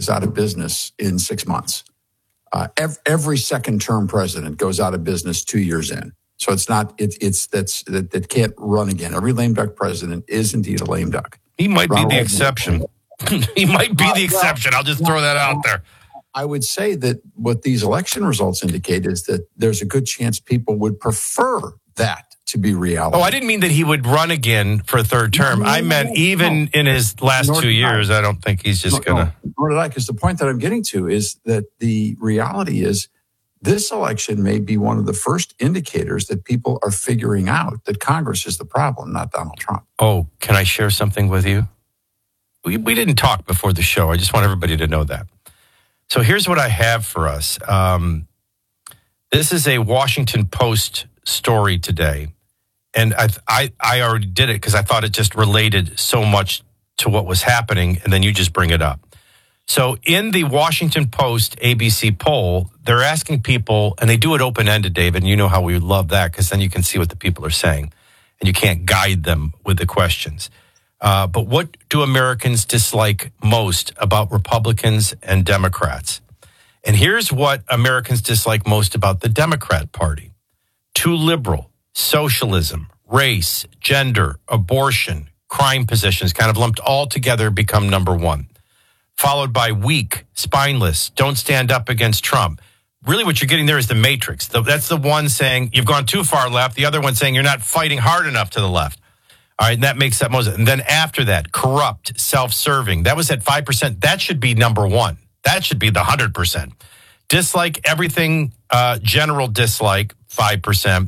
is out of business in 6 months. Every second-term president goes out of business 2 years in. So it's not, that can't run again. Every lame duck president is indeed a lame duck. He might be the exception. He might be the exception. I'll just throw that out there. I would say that what these election results indicate is that there's a good chance people would prefer that to be reality. Oh, I didn't mean that he would run again for a third term. I meant even in his last 2 years, I don't think he's just going to. Nor did I, because the point that I'm getting to is that the reality is this election may be one of the first indicators that people are figuring out that Congress is the problem, not Donald Trump. Oh, can I share something with you? We didn't talk before the show. I just want everybody to know that. So here's what I have for us. This is a Washington Post story today. And I already did it because I thought it just related so much to what was happening. And then you just bring it up. So in the Washington Post ABC poll, they're asking people, and they do it open-ended, David, and you know how we love that because then you can see what the people are saying. And you can't guide them with the questions. But what do Americans dislike most about Republicans and Democrats? And here's what Americans dislike most about the Democrat Party. Too liberal, socialism, race, gender, abortion, crime positions, kind of lumped all together become number one. Followed by weak, spineless, don't stand up against Trump. Really what you're getting there is the matrix. That's the one saying you've gone too far left. The other one saying you're not fighting hard enough to the left. All right, and that makes that most. And then after that, corrupt, self-serving. That was at 5%. That should be number one. That should be the 100%. Dislike everything, general dislike, 5%.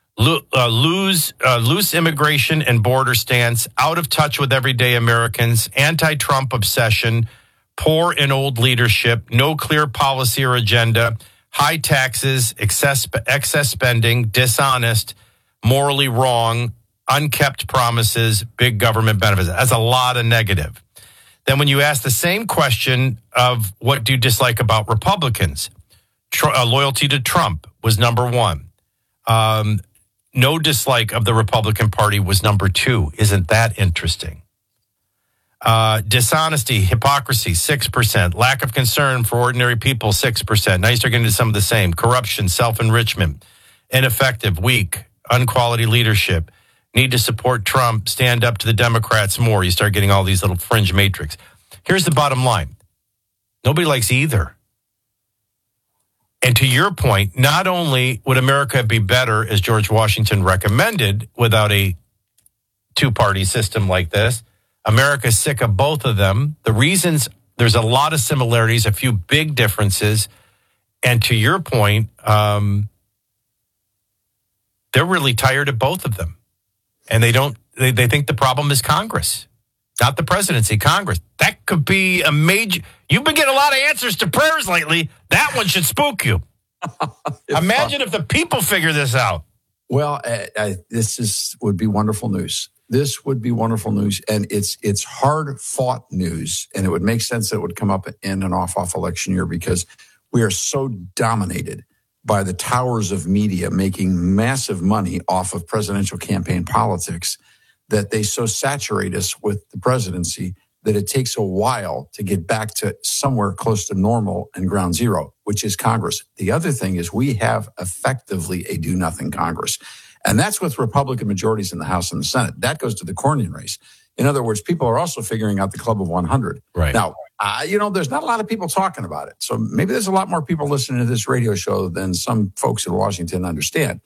Loose immigration and border stance, out of touch with everyday Americans, anti-Trump obsession, poor and old leadership, no clear policy or agenda, high taxes, excess spending, dishonest, morally wrong, unkept promises, big government benefits. That's a lot of negative. Then when you ask the same question of what do you dislike about Republicans, loyalty to Trump was number one. No dislike of the Republican Party was number two. Isn't that interesting? Dishonesty, hypocrisy, 6%. Lack of concern for ordinary people, 6%. Now you start getting into some of the same. Corruption, self-enrichment, ineffective, weak, unquality leadership. Need to support Trump, stand up to the Democrats more. You start getting all these little fringe matrix. Here's the bottom line. Nobody likes either. And to your point, not only would America be better, as George Washington recommended, without a two-party system like this, America's sick of both of them. The reasons, there's a lot of similarities, a few big differences. And to your point, they're really tired of both of them. And they think the problem is Congress, not the presidency, Congress. That could be a major. You've been getting a lot of answers to prayers lately. That one should spook you. Imagine if the people figure this out. Well, would be wonderful news. This would be wonderful news. And it's hard fought news. And it would make sense that it would come up in an off election year because we are so dominated by the towers of media making massive money off of presidential campaign politics that they so saturate us with the presidency that it takes a while to get back to somewhere close to normal and ground zero, which is Congress. The other thing is we have effectively a do-nothing Congress. And that's with Republican majorities in the House and the Senate. That goes to the Cornyn race. In other words, people are also figuring out the Club of 100. Right. Now, there's not a lot of people talking about it. So maybe there's a lot more people listening to this radio show than some folks in Washington understand.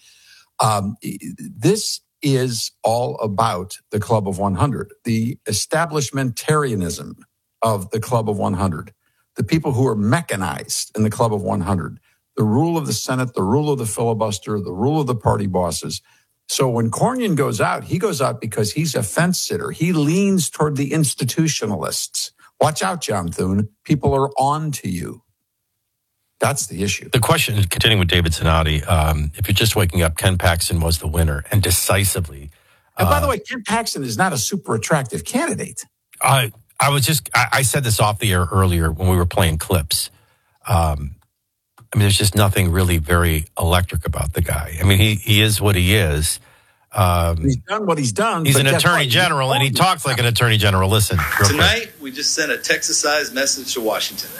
This is all about the Club of 100, the establishmentarianism of the Club of 100, the people who are mechanized in the Club of 100, the rule of the Senate, the rule of the filibuster, the rule of the party bosses. So when Cornyn goes out, he goes out because he's a fence sitter. He leans toward the institutionalists. Watch out, John Thune. People are on to you. That's the issue. The question, continuing with David Zanotti, if you're just waking up, Ken Paxton was the winner and decisively. And by the way, Ken Paxton is not a super attractive candidate. I said this off the air earlier when we were playing clips. There's just nothing really very electric about the guy. I mean, he is what he is. He's done what he's done. He's an attorney general, and he talks like an attorney general. Listen. Tonight, we just sent a Texas-sized message to Washington.